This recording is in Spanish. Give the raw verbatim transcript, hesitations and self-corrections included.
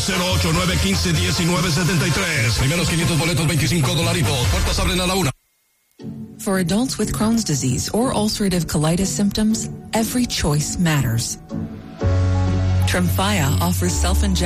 cero ocho, nueve uno cinco, uno nueve siete tres. Primeros quinientos boletos, veinticinco dolaritos. Puertas abren a la una. For adults with Crohn's disease or ulcerative colitis symptoms, every choice matters. Tremfya offers self-injection